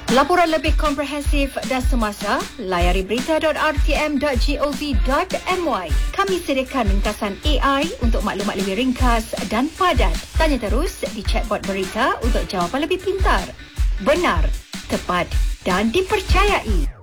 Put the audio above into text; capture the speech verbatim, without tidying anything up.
Laporan lebih komprehensif dan semasa, layari berita dot r t m dot gov dot m y. Kami sediakan ringkasan A I untuk maklumat lebih ringkas dan padat. Tanya terus di chatbot berita untuk jawapan lebih pintar. Benar, tepat dan dipercayai.